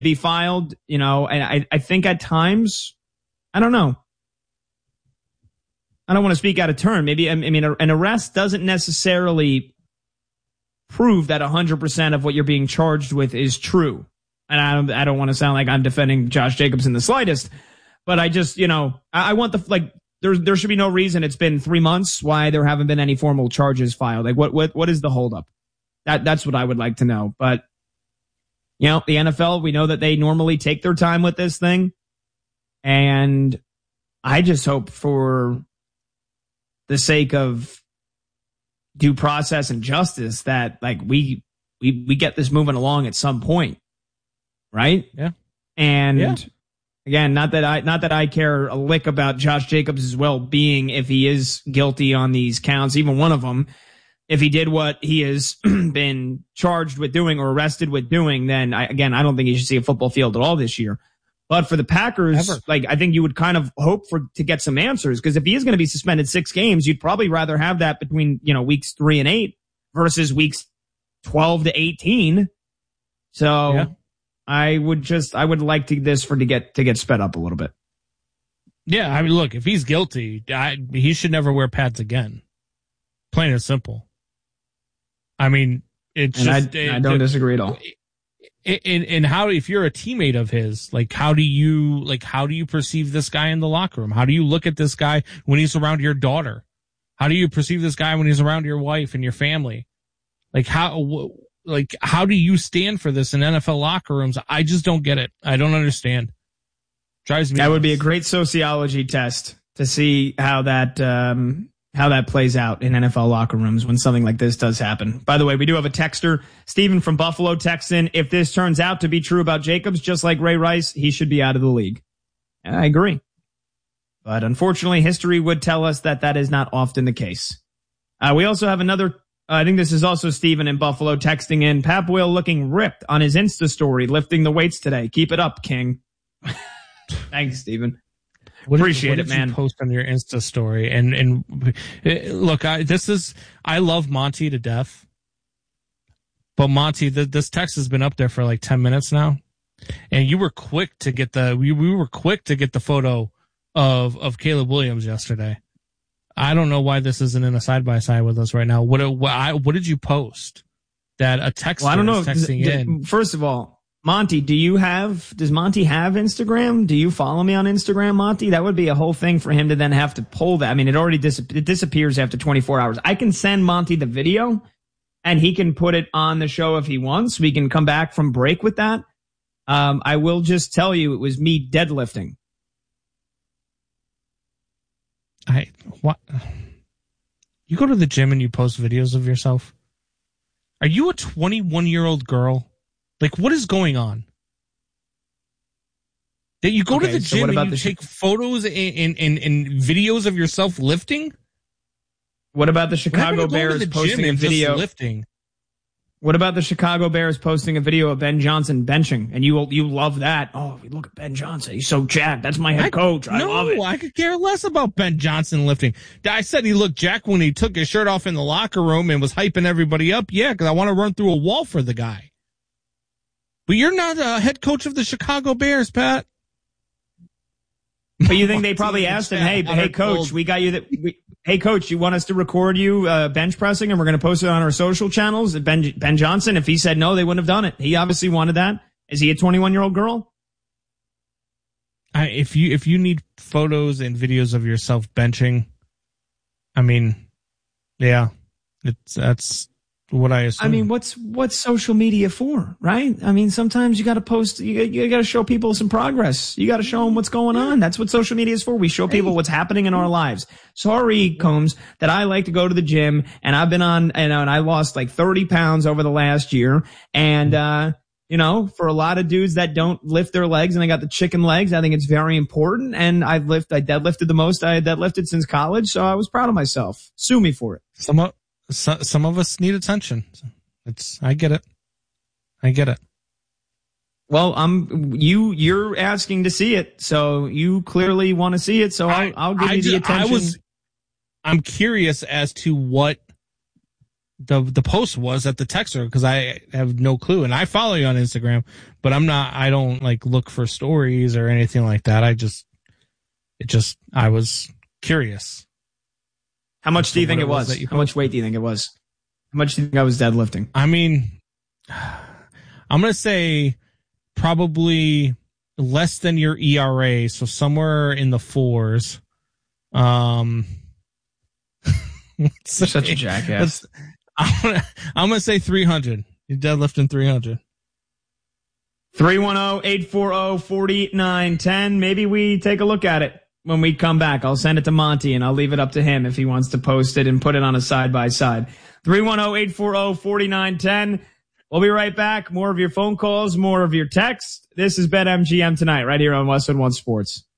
be filed, and I think at times, I don't know. I don't want to speak out of turn. Maybe, an arrest doesn't necessarily prove that 100% of what you're being charged with is true. And I don't want to sound like I'm defending Josh Jacobs in the slightest, but I just, I want there should be no reason it's been 3 months why there haven't been any formal charges filed. Like what is the holdup? That's what I would like to know. But, the NFL, we know that they normally take their time with this thing. And I just hope for the sake of due process and justice that we get this moving along at some point. Right? Yeah. And again, not that I care a lick about Josh Jacobs' well-being if he is guilty on these counts, even one of them. If he did what he has been charged with doing or arrested with doing, then I don't think he should see a football field at all this year. But for the Packers, I think you would kind of hope to get some answers, because if he is going to be suspended 6 games, you'd probably rather have that between, weeks 3 and 8 versus weeks 12 to 18. So yeah. I would like to get sped up a little bit. Yeah, I mean, look, if he's guilty, he should never wear pads again. Plain and simple. I mean, it's I don't disagree at all. And how, if you're a teammate of his, how do you perceive this guy in the locker room? How do you look at this guy when he's around your daughter? How do you perceive this guy when he's around your wife and your family? How do you stand for this in NFL locker rooms? I just don't get it. I don't understand. Drives me. That would be a great sociology test to see how that plays out in NFL locker rooms when something like this does happen. By the way, we do have a texter. Steven from Buffalo texts in, if this turns out to be true about Jacobs, just like Ray Rice, he should be out of the league. And I agree. But unfortunately, history would tell us that is not often the case. We also have another, I think this is also Steven in Buffalo texting in, Pat Boyle looking ripped on his Insta story, lifting the weights today. Keep it up, King. Thanks, Steven. Appreciate it, man. You post on your Insta story and look, I love Monty to death, but Monty, this text has been up there for 10 minutes now, and you were quick to get we were quick to get the photo of Caleb Williams yesterday. I don't know why this isn't in a side by side with us right now. What did you post? That a texter I don't know. Is texting in. First of all, Monty, does Monty have Instagram? Do you follow me on Instagram, Monty? That would be a whole thing for him to then have to pull that. I mean, it disappears after 24 hours. I can send Monty the video and he can put it on the show if he wants. We can come back from break with that. I will just tell you, it was me deadlifting. What? You go to the gym and you post videos of yourself? Are you a 21-year-old girl? What is going on? That you go to the gym and you take photos and videos of yourself lifting? What about the Chicago Bears posting a video? Lifting? What about the Chicago Bears posting a video of Ben Johnson benching? And you love that. Oh, look at Ben Johnson. He's so jacked. That's my head coach. I love it. No, I could care less about Ben Johnson lifting. I said he looked jacked when he took his shirt off in the locker room and was hyping everybody up. Yeah, because I want to run through a wall for the guy. But you're not a head coach of the Chicago Bears, Pat. But you think they probably asked him, hey, coach, we got you hey, coach, you want us to record you bench pressing and we're going to post it on our social channels? Ben Johnson, if he said no, they wouldn't have done it. He obviously wanted that. Is he a 21-year-old girl? If you need photos and videos of yourself benching, I mean, yeah, that's what I assume. I mean, what's social media for, right? I mean, sometimes you got to post, you got to show people some progress. You got to show them what's going on. That's what social media is for. We show people what's happening in our lives. Sorry, Combs, that I like to go to the gym and I've been on, and I lost 30 pounds over the last year. And, for a lot of dudes that don't lift their legs and I got the chicken legs, I think it's very important. And I deadlifted the most I had deadlifted since college. So I was proud of myself. Sue me for it. Some of us need attention. I get it. Well, you're asking to see it, so you clearly want to see it. So I'll give you the attention. I'm curious as to what the post was at the texter, because I have no clue, and I follow you on Instagram, but I don't like look for stories or anything like that. I was curious. How much do you think it was? How much weight do you think it was? How much do you think I was deadlifting? I mean, I'm going to say probably less than your ERA, so somewhere in the 4s. You're such a jackass. I'm going to say 300. You're deadlifting 300. 310-840-4910. Maybe we take a look at it when we come back. I'll send it to Monty, and I'll leave it up to him if he wants to post it and put it on a side-by-side. 310-840-4910. We'll be right back. More of your phone calls, more of your texts. This is BetMGM tonight, right here on Westwood One Sports.